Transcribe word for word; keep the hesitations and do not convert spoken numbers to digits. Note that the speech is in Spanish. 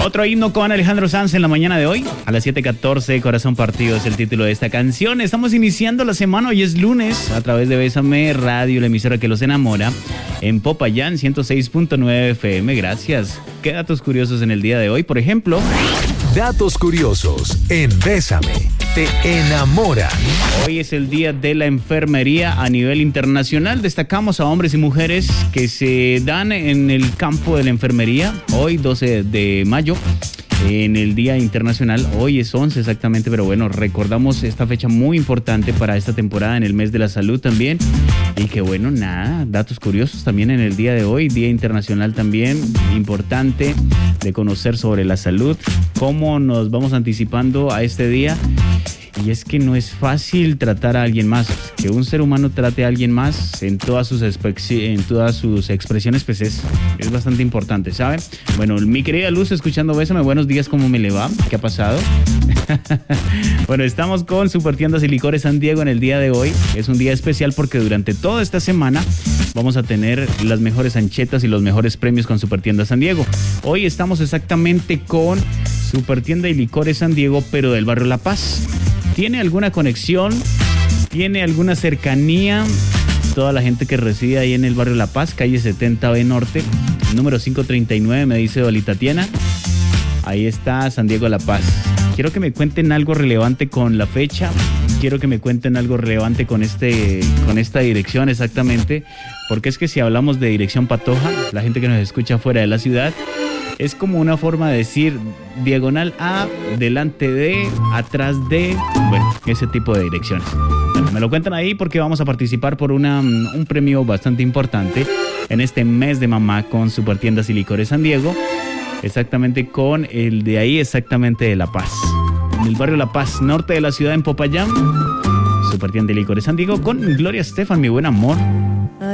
Otro himno con Alejandro Sanz en la mañana de hoy. A las siete catorce, Corazón Partido es el título de esta canción. Estamos iniciando la semana, hoy es lunes, a través de Bésame Radio, la emisora que los enamora, en Popayán ciento seis punto nueve F M. Gracias. ¿Qué datos curiosos en el día de hoy? Por ejemplo... Datos curiosos en Bésame, te enamoran. Hoy es el día de la enfermería a nivel internacional. Destacamos a hombres y mujeres que se dan en el campo de la enfermería. Hoy, doce de mayo, en el Día Internacional. Hoy es once exactamente, pero bueno, recordamos esta fecha muy importante para esta temporada en el mes de la salud también. Y que bueno, nada, datos curiosos también en el día de hoy, Día Internacional también, importante de conocer sobre la salud, cómo nos vamos anticipando a este día. Y es que no es fácil tratar a alguien más. Que un ser humano trate a alguien más en todas sus, en todas sus expresiones, pues es, es bastante importante, ¿saben? Bueno, mi querida Luz, escuchando Bésame, buenos días, ¿cómo me le va? ¿Qué ha pasado? Bueno, estamos con Supertiendas y Licores San Diego en el día de hoy. Es un día especial porque durante toda esta semana vamos a tener las mejores anchetas y los mejores premios con Supertiendas San Diego. Hoy estamos exactamente con Supertienda y Licores San Diego, pero del barrio La Paz. ¿Tiene alguna conexión? ¿Tiene alguna cercanía? Toda la gente que reside ahí en el barrio La Paz, calle setenta B Norte, número quinientos treinta y nueve, me dice Oli Tatiana. Ahí está San Diego La Paz. Quiero que me cuenten algo relevante con la fecha. Quiero que me cuenten algo relevante con, este, con esta dirección exactamente. Porque es que si hablamos de dirección Patoja, la gente que nos escucha fuera de la ciudad, es como una forma de decir diagonal a, delante de, atrás de, bueno, ese tipo de direcciones. Bueno, me lo cuentan ahí porque vamos a participar por una, un premio bastante importante en este mes de mamá con Supertiendas y Licores San Diego, exactamente con el de ahí, exactamente de La Paz. En el barrio La Paz, norte de la ciudad, en Popayán, Supertienda y Licores San Diego con Gloria Estefan, mi buen amor.